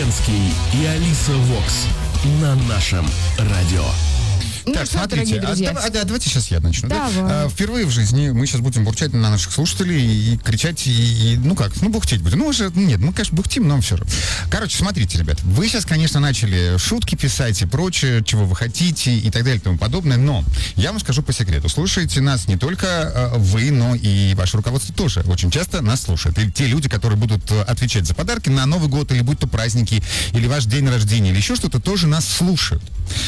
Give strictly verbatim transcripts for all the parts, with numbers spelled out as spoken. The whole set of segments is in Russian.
Ленский и Алиса Вокс на нашем радио. Ну Так, что, смотрите, дорогие а, друзья? давай- а, давайте сейчас я начну. да? Давай. А, впервые в жизни мы сейчас будем бурчать на наших слушателей и кричать, и, и, ну как, ну бухтеть будем. Ну уже, нет, мы, конечно, бухтим, но все же. Короче, смотрите, ребят, вы сейчас, конечно, начали шутки писать и прочее, чего вы хотите и так далее и тому подобное, но я вам скажу по секрету, слушаете нас не только э, вы, но и ваше руководство тоже очень часто нас слушает. И те люди, которые будут э, отвечать за подарки на Новый год, или будь то праздники, или ваш день рождения, или еще что-то, тоже нас слушают.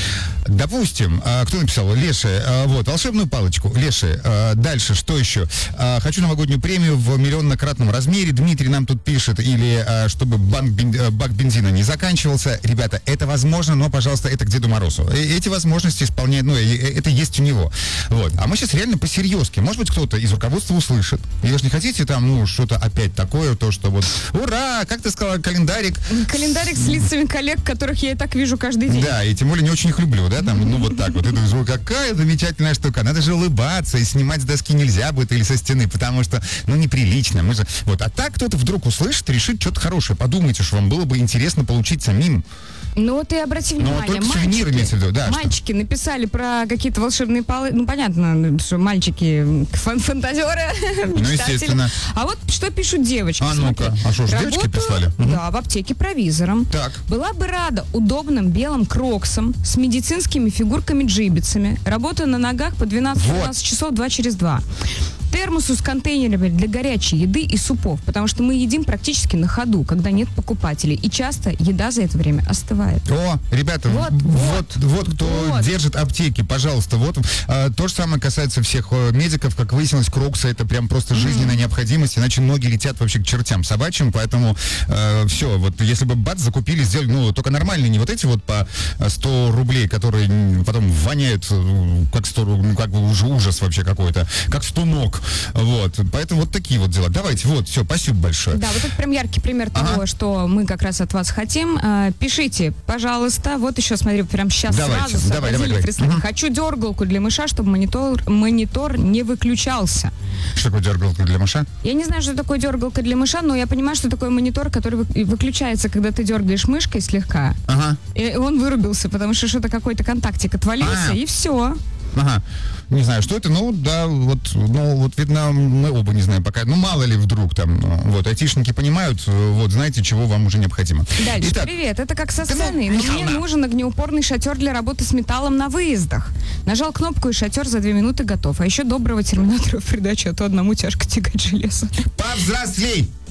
Допустим, а, кто написал? Леши, а, вот, волшебную палочку. Леши, а, дальше, что еще? А, хочу новогоднюю премию в миллионнократном размере. Дмитрий нам тут пишет, или а, чтобы банк бен- а, бак бензина не заканчивался. Ребята, это возможно, но, пожалуйста, это к Деду Морозу. Э, Эти возможности исполняют, ну, э, это есть у него. Вот. А мы сейчас реально по-серьезки. Может быть, кто-то из руководства услышит. И вы же не хотите там, ну, что-то опять такое, то, что вот, ура, как ты сказала, календарик. Календарик с лицами коллег, которых я и так вижу каждый день. Да, и тем более не очень их люблю, да, там, ну, вот так вот. Это же какая замечательная штука. Надо же улыбаться, и снимать с доски нельзя будет или со стены, потому что, ну, неприлично. Мы же... Вот, а так кто-то вдруг услышит, решит что-то хорошее. Подумайте, что вам было бы интересно получить самим. Ну вот и обрати Ну, внимание, только сувениры имеется в виду, да. что- мальчики написали про какие-то волшебные палы. Ну, понятно, что мальчики фан- фантазеры, мечтатели. естественно. А вот что пишут девочки. А ну-ка, смотри. а что ж, девочки Работаю, прислали? Мгм. Да, в аптеке провизором. Так. Была бы рада удобным белым кроксам с медицинскими фигурками-джибицами. Работаю на ногах по двенадцать-двенадцать часов, два через два. Термосу с контейнерами для горячей еды и супов, потому что мы едим практически на ходу, когда нет покупателей. И часто еда за это время остывает. О, ребята, Вот, вот, вот, вот кто вот. держит аптеки, пожалуйста, вот. А, то же самое касается всех э, медиков, как выяснилось, кроксы это прям просто жизненная необходимость, иначе ноги летят вообще к чертям собачьим, поэтому все, вот если бы бац, закупили, сделали, ну, только нормальные, не вот эти вот по сто рублей, которые м, потом воняют, э, как сто, ну, как бы уже ужас вообще какой-то, как сто ног, вот, поэтому вот такие вот дела. Давайте, вот, все, спасибо большое. Да, вот это прям яркий пример Ага. того, что мы как раз от вас хотим. А, Пишите, пожалуйста. Вот еще, смотри, прям сейчас Давайте, сразу давай, давай, сообразили, давай. прислали. Мгм. Хочу дергалку для мыша, чтобы монитор, монитор не выключался. Что такое дергалка для мыша? Я не знаю, что такое дергалка для мыша, но я понимаю, что такое монитор, который вы- выключается, когда ты дергаешь мышкой слегка. Ага. И он вырубился, потому что что-то какой-то контактик отвалился, А. и все. Ага. Не знаю, что это, ну, да, вот, ну, вот, видно, мы оба не знаем пока, ну, мало ли вдруг там, вот, айтишники понимают, вот, знаете, чего вам уже необходимо. Дальше. Итак, Привет, это как со Да ну, сцены. Но мне Михайловна. нужен огнеупорный шатер для работы с металлом на выездах. Нажал кнопку, и шатер за две минуты готов. А еще доброго терминатора в придачу, а то одному тяжко тягать железо. повзрослей!